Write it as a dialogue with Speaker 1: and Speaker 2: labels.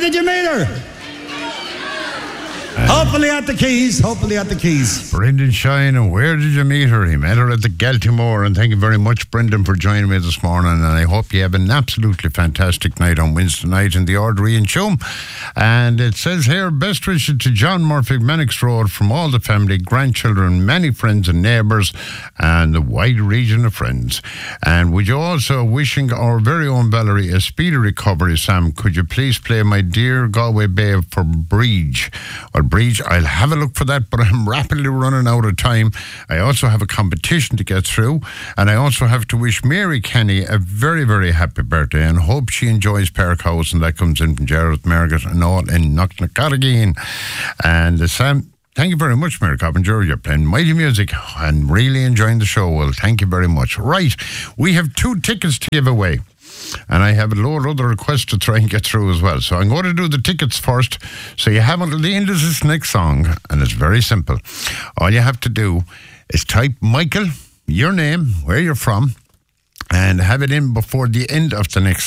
Speaker 1: did you meet her? Hopefully at the Keys.
Speaker 2: Brendan Shine, and where did you meet her? He met her at the Galtymore, and thank you very much, Brendan, for joining me this morning, and I hope you have an absolutely fantastic night on Wednesday night in the Ordery in Tuam. And it says here, best wishes to John Murphy, Mannix Road, from all the family, grandchildren, many friends and neighbours, and the wide region of friends. And would you also wishing our very own Valerie a speedy recovery, Sam? Could you please play My Dear Galway Babe for Breach? Well, Breach, I'll have a look for that, but I'm rapidly running out of time. I also have a competition to get through, and I also have to wish Mary Kenny a very, very happy birthday, and hope she enjoys Park House, and that comes in from Jared Margaret and all in Knocknacarrigan. And Sam, thank you very much, Mary Coppinger. You're playing mighty music and really enjoying the show. Well, thank you very much. Right, we have 2 tickets to give away, and I have a load of other requests to try and get through as well. So I'm going to do the tickets first. So you have until the end of this next song, and it's very simple. All you have to do is type Michael, your name, where you're from, and have it in before the end of the next